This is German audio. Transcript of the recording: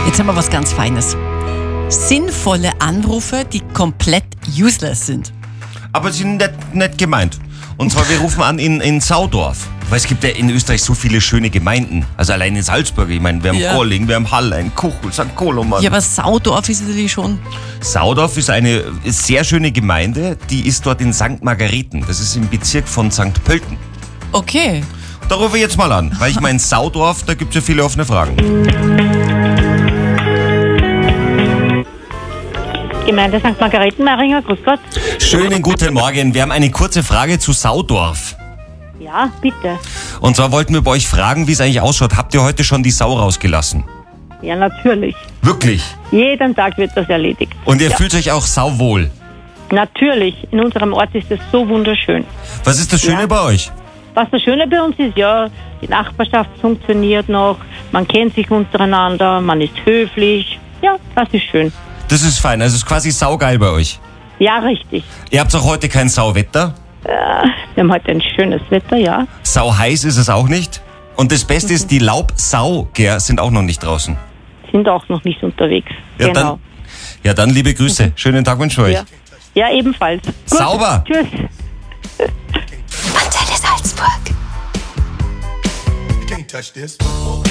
Jetzt haben wir was ganz Feines. Sinnvolle Anrufe, die komplett useless sind. Aber sie sind nicht gemeint. Und zwar, wir rufen an in Saudorf. Weil es gibt ja in Österreich so viele schöne Gemeinden. Also allein in Salzburg, ich meine, wir haben Gorling, wir haben Hallein, Kuchel, St. Koloman. Ja, aber Saudorf ist natürlich schon... Saudorf ist eine sehr schöne Gemeinde, die ist dort in St. Margareten. Das ist im Bezirk von St. Pölten. Okay. Da rufe ich jetzt mal an, weil ich meine, Saudorf, da gibt es ja viele offene Fragen. Gemeinde St. Margareten-Maringer, grüß Gott. Schönen guten Morgen. Wir haben eine kurze Frage zu Saudorf. Ja, bitte. Und zwar wollten wir bei euch fragen, wie es eigentlich ausschaut. Habt ihr heute schon die Sau rausgelassen? Ja, natürlich. Wirklich? Jeden Tag wird das erledigt. Und ihr fühlt euch auch sauwohl? Natürlich. In unserem Ort ist es so wunderschön. Was ist das Schöne bei euch? Was das Schöne bei uns ist, ja, die Nachbarschaft funktioniert noch, man kennt sich untereinander, man ist höflich. Ja, das ist schön. Das ist fein, also es ist quasi saugeil bei euch. Ja, richtig. Ihr habt auch heute kein Sauwetter? Wir haben heute ein schönes Wetter, ja. Sau heiß ist es auch nicht. Und das Beste ist, die Laubsauger sind auch noch nicht draußen. Sind auch noch nicht unterwegs. Ja, genau. Dann liebe Grüße. Schönen Tag wünsche ich euch. Ja, ebenfalls. Gut. Sauber. Tschüss. Antenne Salzburg. You can't touch this.